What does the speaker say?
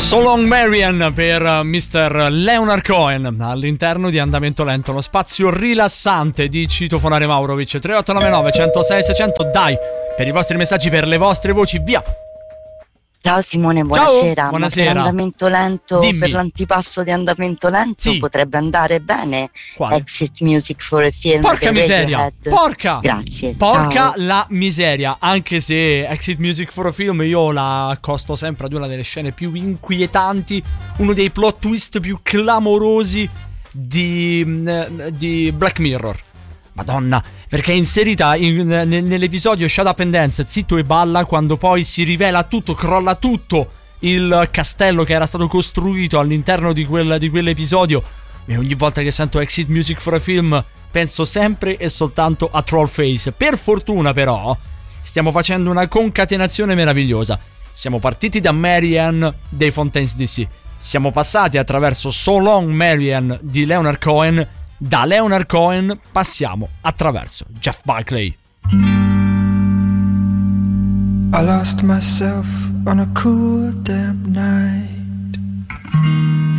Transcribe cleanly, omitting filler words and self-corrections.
So Long Marian per Mr. Leonard Cohen all'interno di Andamento Lento, lo spazio rilassante di Citofonare Maurovic. 3899 106 600, dai, per i vostri messaggi, per le vostre voci, via. Ciao Simone, buonasera. Ciao, buonasera. Ma per Andamento Lento, dimmi. per l'antipasto di Andamento Lento, sì, potrebbe andare bene. Quale? Exit Music for a Film. Porca miseria, porca. Grazie. Porca ciao. la miseria. Anche se Exit Music for a Film io la accosto sempre ad una delle scene più inquietanti, uno dei plot twist più clamorosi di Black Mirror. Madonna, perché è inserita nell'episodio Shut Up and Dance, zitto e balla, quando poi si rivela tutto, crolla tutto il castello che era stato costruito all'interno di quell'episodio. E ogni volta che sento Exit Music for a Film penso sempre e soltanto a Trollface. Per fortuna però stiamo facendo una concatenazione meravigliosa. Siamo partiti da Marianne dei Fontaines DC, siamo passati attraverso So Long Marianne di Leonard Cohen. Da Leonard Cohen passiamo attraverso Jeff Buckley. I lost myself on a cool damp night.